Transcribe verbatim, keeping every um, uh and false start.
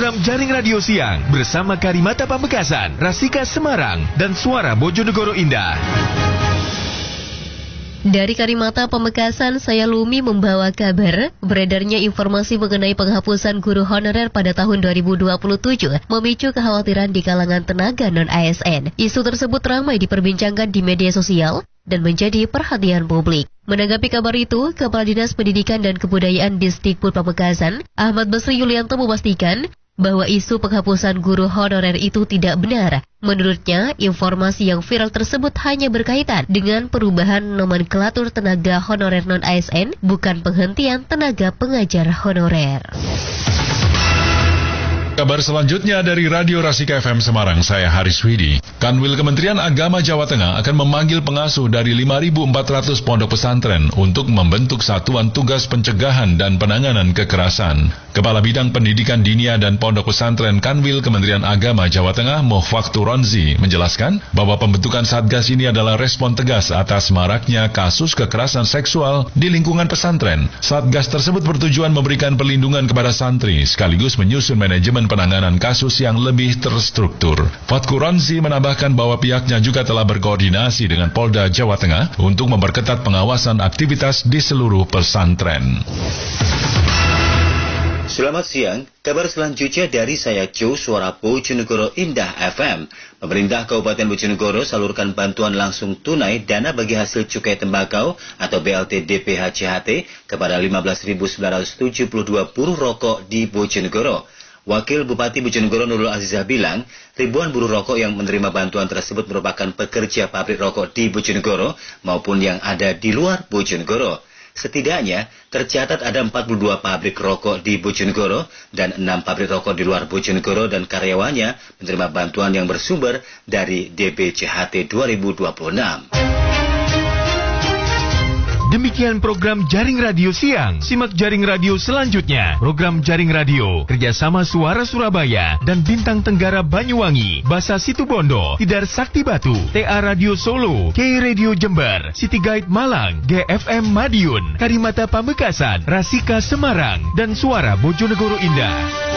program Jaring Radio Siang bersama Karimata Pamekasan, Rasika Semarang, dan Suara Bojonegoro Indah. Dari Karimata Pamekasan, saya Lumi membawa kabar beredarnya informasi mengenai penghapusan guru honorer pada tahun dua ribu dua puluh tujuh memicu kekhawatiran di kalangan tenaga non-A S N. Isu tersebut ramai diperbincangkan di media sosial dan menjadi perhatian publik. Menanggapi kabar itu, Kepala Dinas Pendidikan dan Kebudayaan Disdikbud Pamekasan, Ahmad Basri Yulianto memastikan bahwa isu penghapusan guru honorer itu tidak benar. Menurutnya, informasi yang viral tersebut hanya berkaitan dengan perubahan nomenklatur tenaga honorer non-A S N, bukan penghentian tenaga pengajar honorer. Kabar selanjutnya dari Radio Rasika F M Semarang, saya Haris Widi. Kanwil Kementerian Agama Jawa Tengah akan memanggil pengasuh dari lima ribu empat ratus pondok pesantren untuk membentuk Satuan Tugas Pencegahan dan Penanganan Kekerasan. Kepala Bidang Pendidikan Dinia dan Pondok Pesantren Kanwil Kementerian Agama Jawa Tengah, Muhfaktur Ronzi, menjelaskan bahwa pembentukan Satgas ini adalah respon tegas atas maraknya kasus kekerasan seksual di lingkungan pesantren. Satgas tersebut bertujuan memberikan perlindungan kepada santri, sekaligus menyusun manajemen penanganan kasus yang lebih terstruktur. Fatkur Ronzi menambahkan bahwa pihaknya juga telah berkoordinasi dengan Polda Jawa Tengah untuk memperketat pengawasan aktivitas di seluruh pesantren. Selamat siang, kabar selanjutnya dari saya Jo, Suara Bojonegoro Indah F M. Pemerintah Kabupaten Bojonegoro salurkan bantuan langsung tunai dana bagi hasil cukai tembakau atau B L T D P H C H T kepada lima belas ribu sembilan ratus tujuh puluh dua buruh rokok di Bojonegoro. Wakil Bupati Bojonegoro Nurul Azizah bilang, ribuan buruh rokok yang menerima bantuan tersebut merupakan pekerja pabrik rokok di Bojonegoro maupun yang ada di luar Bojonegoro. Setidaknya, tercatat ada empat puluh dua pabrik rokok di Bojonegoro dan enam pabrik rokok di luar Bojonegoro dan karyawannya menerima bantuan yang bersumber dari D B C H T dua ribu dua puluh enam. Demikian program Jaring Radio Siang. Simak Jaring Radio selanjutnya. Program Jaring Radio kerjasama Suara Surabaya dan Bintang Tenggara Banyuwangi, Basa Situbondo, Tidar Sakti Batu, T A Radio Solo, K Radio Jember, City Guide Malang, G F M Madiun, Karimata Pamekasan, Rasika Semarang, dan Suara Bojonegoro Indah.